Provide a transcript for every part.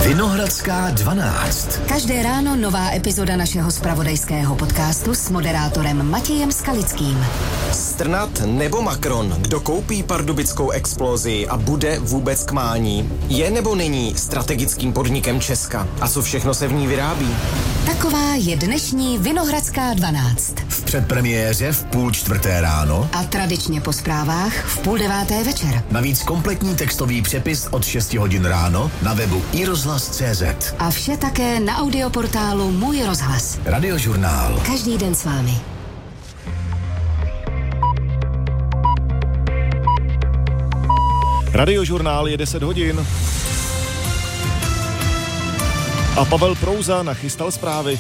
Vinohradská 12. Každé ráno nová epizoda našeho zpravodajského podcastu s moderátorem Matějem Skalickým. Strnad nebo Macron? Kdo koupí pardubickou Explosi a bude vůbec k mání? Je nebo není strategickým podnikem Česka? A co všechno se v ní vyrábí? Taková je dnešní Vinohradská 12. V předpremiéře v 3:30 ráno a tradičně po zprávách v 8:30 večer. Navíc kompletní textový přepis od 6 hodin ráno na webu iRozhlas.cz. A vše také na audioportálu Můj rozhlas. Radiožurnál. Každý den s vámi. Radiožurnál je 10 hodin. A Pavel Prouza nachystal zprávy.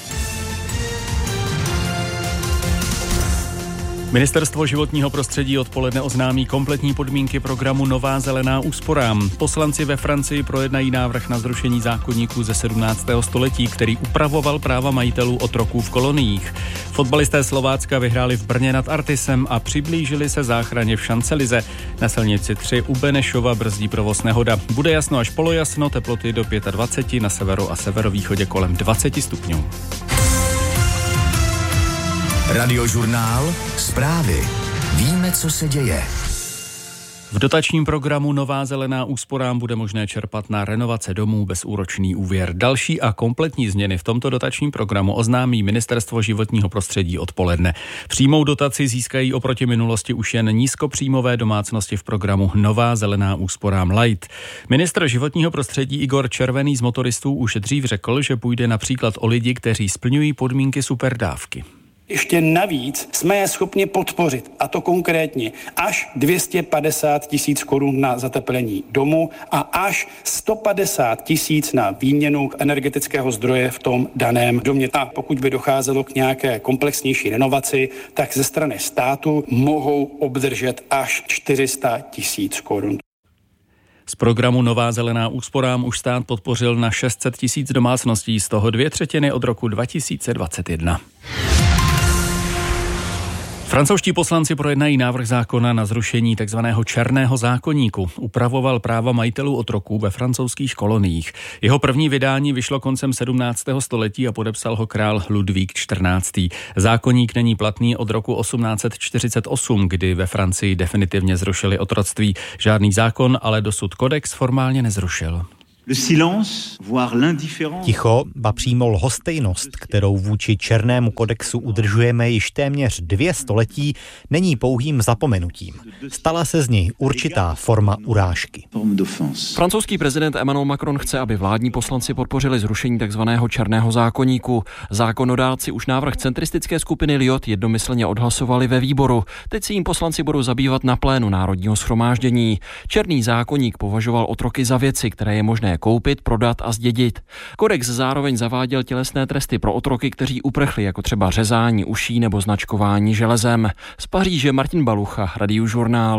Ministerstvo životního prostředí odpoledne oznámí kompletní podmínky programu Nová zelená úsporám. Poslanci ve Francii projednají návrh na zrušení zákoníku ze 17. století, který upravoval práva majitelů otroků v koloniích. Fotbalisté Slovácka vyhráli v Brně nad Artisem a přiblížili se záchraně v Šancelize. Na silnici 3 u Benešova brzdí provoz nehoda. Bude jasno až polojasno, teploty do 25, na severu a severovýchodě kolem 20 stupňů. Radiožurnál. Zprávy. Víme, co se děje. V dotačním programu Nová zelená úsporám bude možné čerpat na renovace domů bezúročný úvěr. Další a kompletní změny v tomto dotačním programu oznámí Ministerstvo životního prostředí odpoledne. Přímou dotaci získají oproti minulosti už jen nízkopříjmové domácnosti v programu Nová zelená úsporám Light. Ministr životního prostředí Igor Červený z motoristů už dřív řekl, že půjde například o lidi, kteří splňují podmínky superdávky. Ještě navíc jsme je schopni podpořit, a to konkrétně až 250 000 korun na zateplení domu a až 150 000 na výměnu energetického zdroje v tom daném domě. A pokud by docházelo k nějaké komplexnější renovaci, tak ze strany státu mohou obdržet až 400 000 korun. Z programu Nová zelená úsporám už stát podpořil na 600 000 domácností, z toho 2/3 od roku 2021. Francouzští poslanci projednají návrh zákona na zrušení tzv. Černého zákoníku. Upravoval práva majitelů otroků ve francouzských koloniích. Jeho první vydání vyšlo koncem 17. století a podepsal ho král Ludvík XIV. Zákoník není platný od roku 1848, kdy ve Francii definitivně zrušili otroctví. Žádný zákon ale dosud kodex formálně nezrušil. Ticho, ba přímo lhostejnost, kterou vůči Černému kodexu udržujeme již téměř 2 století, není pouhým zapomenutím. Stala se z něj určitá forma urážky. Francouzský prezident Emmanuel Macron chce, aby vládní poslanci podpořili zrušení takzvaného Černého zákoníku. Zákonodárci už návrh centristické skupiny Liot jednomyslně odhlasovali ve výboru. Teď si jim poslanci budou zabývat na plénu Národního shromáždění. Černý zákoník považoval otroky za věci, které je možné koupit, prodat a zdědit. Kodex zároveň zaváděl tělesné tresty pro otroky, kteří uprchli, jako třeba řezání uší nebo značkování železem. Z Paříže Martin Balucha, Radiožurnál.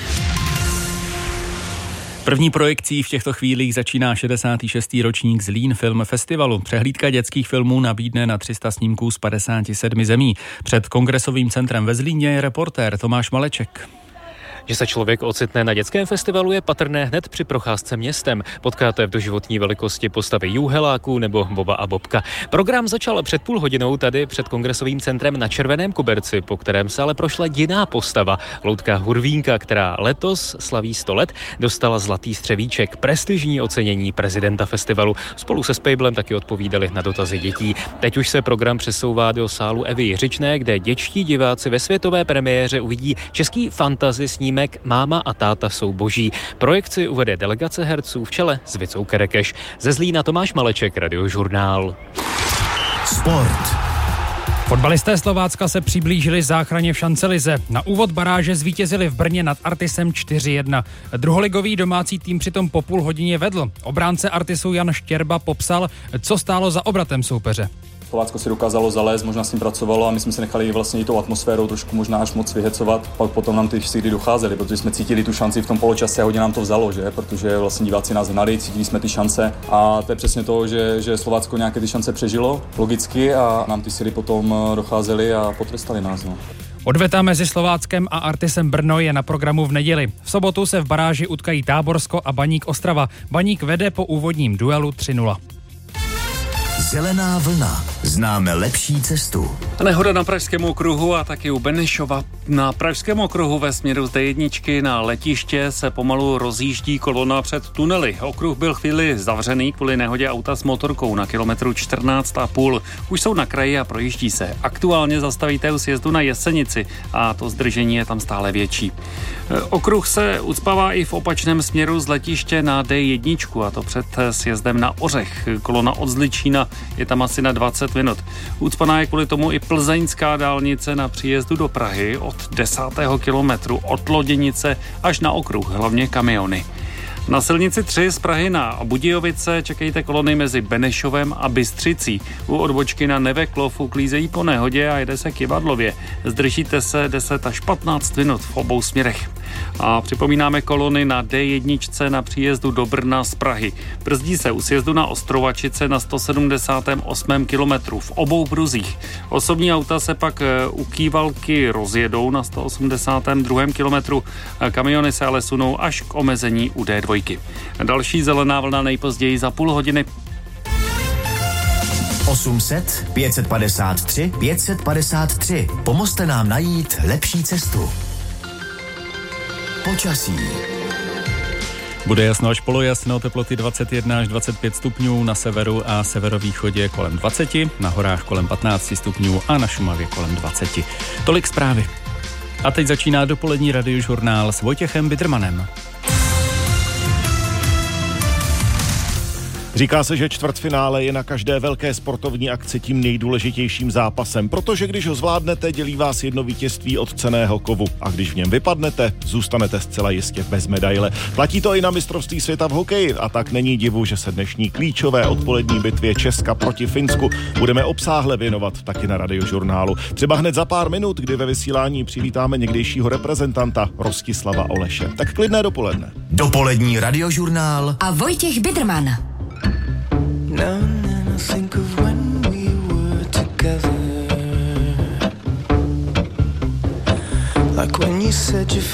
První projekcí v těchto chvílích začíná 66. ročník Zlín Film Festivalu. Přehlídka dětských filmů nabídne na 300 snímků z 57 zemí. Před kongresovým centrem ve Zlíně je reportér Tomáš Maleček. Že se člověk ocitne na dětském festivalu je patrné hned při procházce městem. Potkáte v doživotní velikosti postavy Jůheláků nebo Boba a Bobka. Program začal před půl hodinou tady před kongresovým centrem na Červeném koberci, po kterém se ale prošla jiná postava, loutka Hurvínka, která letos slaví 100 let, dostala zlatý střevíček, prestižní ocenění prezidenta festivalu. Spolu se Spejblem taky odpovídali na dotazy dětí. Teď už se program přesouvá do sálu Evy Jiřičné, kde dětští diváci ve světové premiéře uvidí český fantasy snímek Máma a táta jsou boží. Projekci uvede delegace herců v čele s Vicou Kerekeš. Ze Zlína Tomáš Maleček, Radiožurnál. Sport. Fotbalisté Slovácka se přiblížili záchraně v Šancelize. Na úvod baráže zvítězili v Brně nad Artisem 4-1. Druholigový domácí tým přitom po půl hodině vedl. Obránce Artisu Jan Štěrba popsal, co stálo za obratem soupeře. Slovácko si dokázalo zalézt, možná s tím pracovalo a my jsme se nechali vlastně i tou atmosférou trošku možná až moc vyhecovat. Pak potom nám ty síly docházely, protože jsme cítili tu šanci v tom poločase a hodně nám to vzalo, že? Protože vlastně diváci nás hnali, cítili jsme ty šance a to je přesně to, že Slovácko nějaké ty šance přežilo logicky a nám ty síly potom docházely a potrestali nás. No. Odveta mezi Slováckem a Artisem Brno je na programu v neděli. V sobotu se v baráži utkají Táborsko a Baník Ostrava. Baník vede po úvodním duelu 3-0. Zelená vlna. Známe lepší cestu. Nehoda na Pražském okruhu a taky u Benešova. Na Pražském okruhu ve směru z D1 na letiště se pomalu rozjíždí kolona před tunely. Okruh byl chvíli zavřený kvůli nehodě auta s motorkou na kilometru 14,5. Už jsou na kraji a projíždí se. Aktuálně zastavíte u sjezdu na Jesenici a to zdržení je tam stále větší. Okruh se ucpává i v opačném směru z letiště na D1 a to před sjezdem na Ořech. Kolona od Zličína je tam asi na 20 minut. Ucpaná je kvůli tomu i plzeňská dálnice na příjezdu do Prahy od 10. kilometru od Loděnice až na okruh, hlavně kamiony. Na silnici 3 z Prahy na Budějovice čekejte kolony mezi Benešovem a Bystřicí. U odbočky na Neveklov uklízejí po nehodě a jede se k Ivadlově. Zdržíte se 10 až 15 minut v obou směrech. A připomínáme kolony na D1 na příjezdu do Brna z Prahy. Brzdí se u sjezdu na Ostrovačice na 178. kilometru v obou pruzích. Osobní auta se pak u Kývalky rozjedou na 182. kilometru. Kamiony se ale sunou až k omezení u D2. Další zelená vlna nejpozději za půl hodiny. 800 553 553. Pomozte nám najít lepší cestu. Počasí. Bude jasno až polojasno, teploty 21 až 25 stupňů, na severu a severovýchodě kolem 20, na horách kolem 15 stupňů a na Šumavě kolem 20. Tolik zprávy. A teď začíná dopolední radiožurnál s Vojtěchem Bidrmanem. Říká se, že čtvrtfinále je na každé velké sportovní akci tím nejdůležitějším zápasem, protože když ho zvládnete, dělí vás jedno vítězství od cenného kovu a když v něm vypadnete, zůstanete zcela jistě bez medaile. Platí to i na mistrovství světa v hokeji a tak není divu, že se dnešní klíčové odpolední bitvě Česka proti Finsku budeme obsáhle věnovat taky na radiožurnálu. Třeba hned za pár minut, kdy ve vysílání přivítáme někdejšího reprezentanta Rostislava Oleše. Tak klidné dopoledne. Dopolední radiožurnál a Vojtěch Bidrman. Now and then I think of when we were together, like when you said you